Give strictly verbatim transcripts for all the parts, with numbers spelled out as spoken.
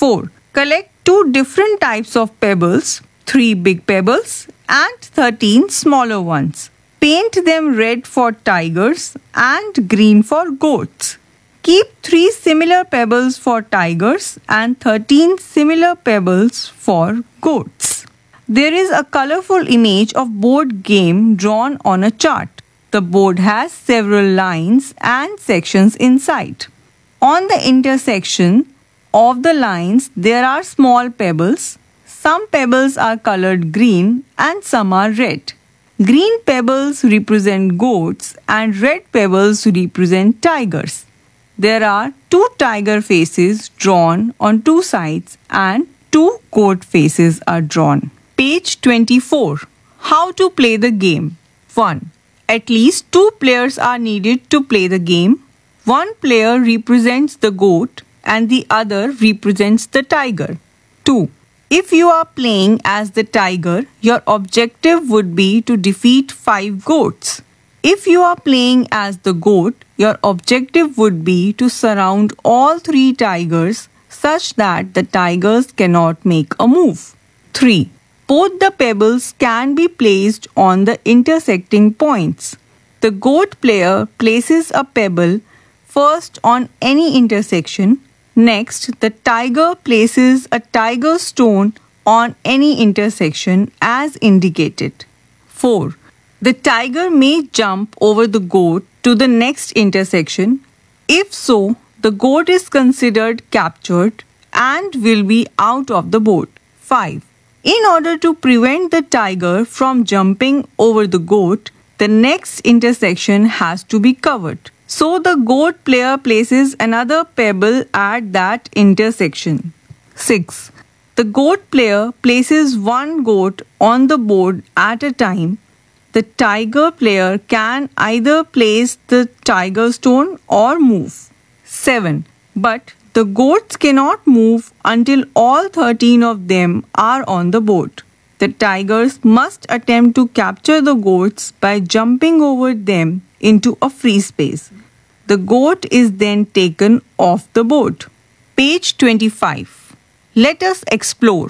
four. Collect two different types of pebbles, three big pebbles and thirteen smaller ones. Paint them red for tigers and green for goats. Keep three similar pebbles for tigers and thirteen similar pebbles for goats. There is a colorful image of board game drawn on a chart. The board has several lines and sections inside. On the intersection of the lines, there are small pebbles. Some pebbles are colored green and some are red. Green pebbles represent goats and red pebbles represent tigers. There are two tiger faces drawn on two sides and two goat faces are drawn. Page twenty-four. How to play the game. one. At least two players are needed to play the game. One player represents the goat and the other represents the tiger. two. If you are playing as the tiger, your objective would be to defeat five goats. If you are playing as the goat, your objective would be to surround all three tigers such that the tigers cannot make a move. three. Both the pebbles can be placed on the intersecting points. The goat player places a pebble first on any intersection. Next, the tiger places a tiger stone on any intersection as indicated. four. The tiger may jump over the goat to the next intersection. If so, the goat is considered captured and will be out of the board. five. In order to prevent the tiger from jumping over the goat, the next intersection has to be covered. So the goat player places another pebble at that intersection. six. The goat player places one goat on the board at a time. The tiger player can either place the tiger stone or move. seven. But the goats cannot move until all thirteen of them are on the board. The tigers must attempt to capture the goats by jumping over them into a free space. The goat is then taken off the board. Page twenty-five. Let us explore.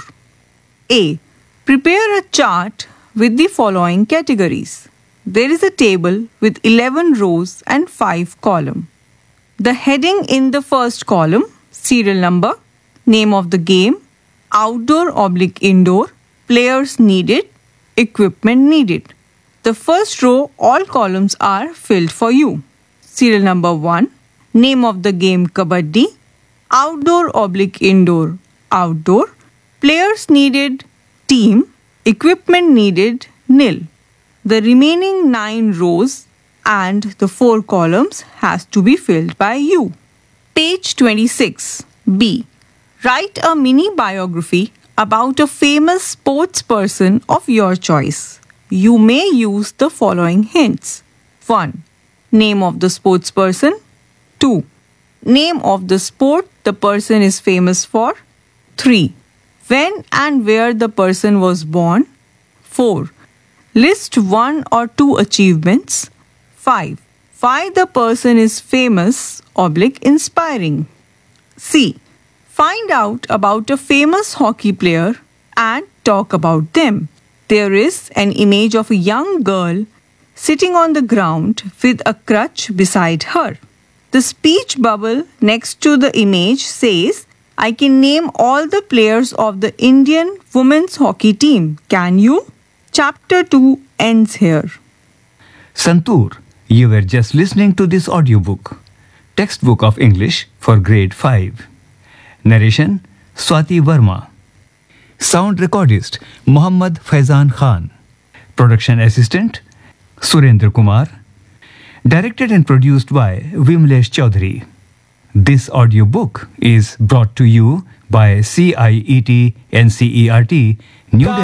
A. Prepare a chart with the following categories. There is a table with eleven rows and five columns. The heading in the first column, serial number, name of the game, outdoor oblique indoor, players needed, equipment needed. The first row, all columns are filled for you. Serial number one, name of the game Kabaddi, outdoor oblique indoor, outdoor, players needed, team, equipment needed, nil. The remaining nine rows and the four columns has to be filled by you. Page twenty-six. B. Write a mini biography about a famous sports person of your choice. You may use the following hints. one. Name of the sports person. two. Name of the sport the person is famous for. three. When and where the person was born. four. List one or two achievements. five. Why the person is famous oblique inspiring. C. Find out about a famous hockey player and talk about them. There is an image of a young girl sitting on the ground with a crutch beside her. The speech bubble next to the image says, I can name all the players of the Indian women's hockey team. Can you? Chapter two ends here. Santoor, you were just listening to this audiobook, Textbook of English for Grade five. Narration, Swati Verma. Sound recordist, Muhammad Faizan Khan. Production assistant, Surendra Kumar. Directed and produced by Vimlesh Chaudhary. This audiobook is brought to you by C I E T N C E R T New Delhi.